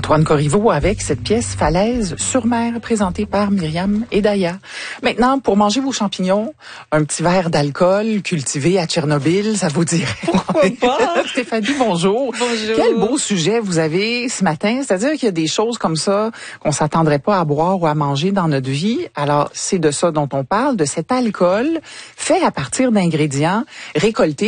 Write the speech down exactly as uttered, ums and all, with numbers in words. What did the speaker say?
Antoine Corriveau avec cette pièce Falaise sur mer présentée par Myriam Edaya. Maintenant, pour manger vos champignons, un petit verre d'alcool cultivé à Tchernobyl, ça vous dirait? Pourquoi pas? Stéphanie, bonjour. Bonjour. Quel beau sujet vous avez ce matin. C'est-à-dire qu'il y a des choses comme ça qu'on s'attendrait pas à boire ou à manger dans notre vie. Alors, c'est de ça dont on parle, de cet alcool fait à partir d'ingrédients récoltés